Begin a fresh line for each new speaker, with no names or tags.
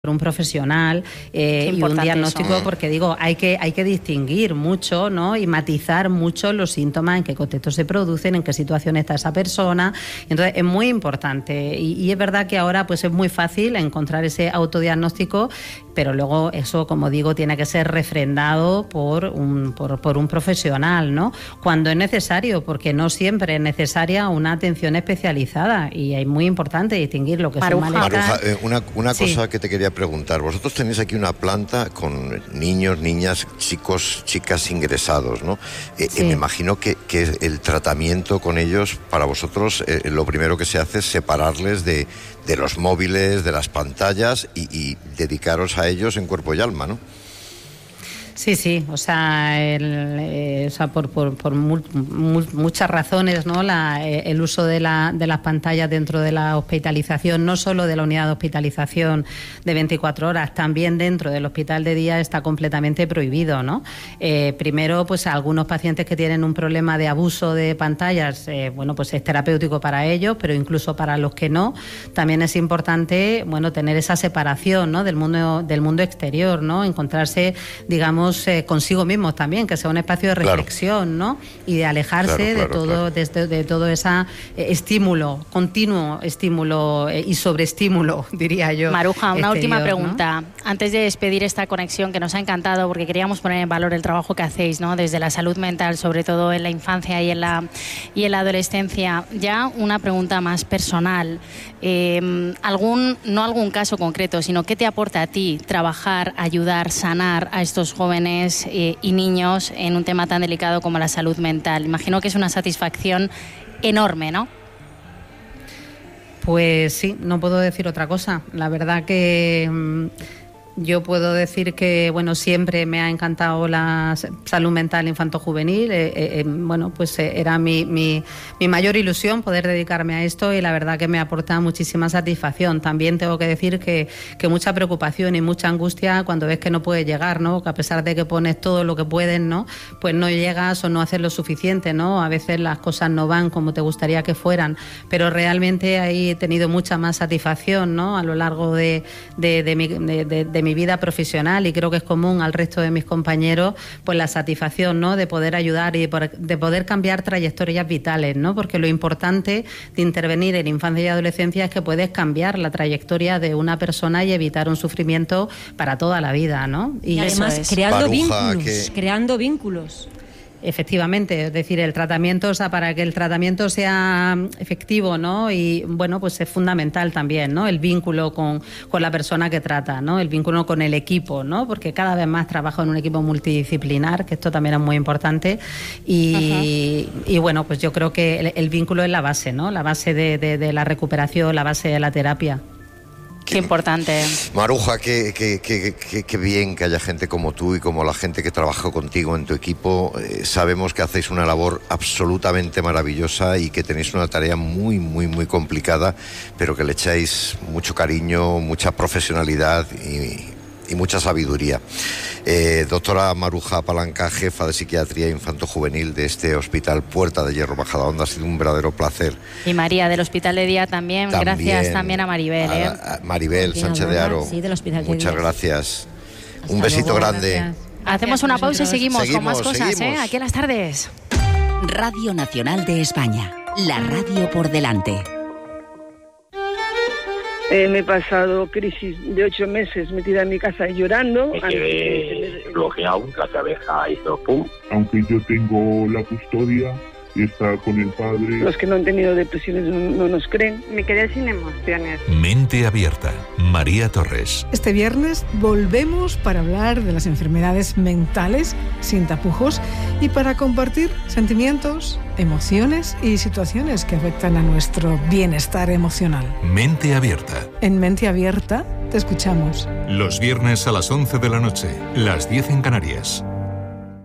un profesional y un diagnóstico, porque digo, hay que distinguir mucho, ¿no? Y matizar mucho los síntomas, en qué contexto se producen, en qué situación está esa persona. Entonces es muy importante y es verdad que ahora pues es muy fácil encontrar ese autodiagnóstico, pero luego eso, como digo, tiene que ser refrendado por un profesional, ¿no? Cuando es necesario, porque no siempre es necesaria una atención especializada y es muy importante distinguir lo que es un malestar.
Maruja, una cosa que te quería preguntar. Vosotros tenéis aquí una planta con niños, niñas, chicos, chicas ingresados, ¿no? Me imagino que el tratamiento con ellos, para vosotros, lo primero que se hace es separarles de los móviles, de las pantallas y dedicaros a ellos en cuerpo y alma, ¿no?
Sí, o sea, por muchas razones, ¿no? El uso de las pantallas dentro de la hospitalización, no solo de la unidad de hospitalización de 24 horas, también dentro del hospital de día está completamente prohibido, ¿no? Primero, pues algunos pacientes que tienen un problema de abuso de pantallas, bueno, pues es terapéutico para ellos, pero incluso para los que no, también es importante, bueno, tener esa separación, ¿no? del mundo exterior, ¿no? Encontrarse, digamos, consigo mismos también, que sea un espacio de reflexión, ¿no? Y de alejarse de todo ese estímulo, continuo estímulo y sobreestímulo, diría yo.
Maruja, una
exterior,
última pregunta,
¿no?
Antes de despedir esta conexión que nos ha encantado, porque queríamos poner en valor el trabajo que hacéis, ¿no? Desde la salud mental, sobre todo en la infancia y en la adolescencia. Ya una pregunta más personal. No algún caso concreto, sino ¿qué te aporta a ti trabajar, ayudar, sanar a estos jóvenes y niños en un tema tan delicado como la salud mental? Imagino que es una satisfacción enorme, ¿no?
Pues sí, no puedo decir otra cosa. La verdad que yo puedo decir que, bueno, siempre me ha encantado la salud mental infanto-juvenil. Bueno, pues era mi mayor ilusión poder dedicarme a esto y la verdad que me aporta muchísima satisfacción. También tengo que decir que mucha preocupación y mucha angustia cuando ves que no puedes llegar, ¿no? Que a pesar de que pones todo lo que puedes, ¿no? Pues no llegas o no haces lo suficiente, ¿no? A veces las cosas no van como te gustaría que fueran, pero realmente ahí he tenido mucha más satisfacción, ¿no? A lo largo de mi vida profesional, y creo que es común al resto de mis compañeros, pues la satisfacción, ¿no? De poder ayudar y de poder cambiar trayectorias vitales, ¿no? Porque lo importante de intervenir en infancia y adolescencia es que puedes cambiar la trayectoria de una persona y evitar un sufrimiento para toda la vida, ¿no?
Y además creando vínculos.
Efectivamente, es decir, el tratamiento, o sea, para que el tratamiento sea efectivo, ¿no? Y bueno, pues es fundamental también, ¿no? El vínculo con la persona que trata, ¿no? El vínculo con el equipo, ¿no? Porque cada vez más trabajo en un equipo multidisciplinar, que esto también es muy importante. Y bueno, pues yo creo que el vínculo es la base, ¿no? La base de la recuperación, la base de la terapia.
Qué importante.
Maruja, qué bien que haya gente como tú y como la gente que trabaja contigo en tu equipo. Sabemos que hacéis una labor absolutamente maravillosa y que tenéis una tarea muy, muy, muy complicada, pero que le echáis mucho cariño, mucha profesionalidad y mucha sabiduría. Doctora Maruja Palanca, jefa de psiquiatría infanto-juvenil de este Hospital Puerta de Hierro Majadahonda, ha sido un verdadero placer.
Y María, del Hospital de Día también. Gracias también a Maribel.
A Maribel Sánchez de Haro.
Sí, del Hospital de
Muchas
Día.
Gracias.
Hasta
Un besito
luego.
grande.
Gracias.
Hacemos una pausa y seguimos con más cosas,
seguimos.
aquí en las tardes.
Radio Nacional de España, la radio por delante.
Me he pasado crisis de 8 meses metida en mi casa llorando.
Me quedé bloqueado, la cabeza hizo pum.
Aunque yo tengo la custodia y está con el padre.
Los que no han tenido depresiones no nos creen.
Me quedé sin emociones.
Mente Abierta, María Torres.
Este viernes volvemos para hablar de las enfermedades mentales sin tapujos y para compartir sentimientos, emociones y situaciones que afectan a nuestro bienestar emocional.
Mente Abierta.
En Mente Abierta te escuchamos.
Los viernes a las 11 de la noche, las 10 en Canarias.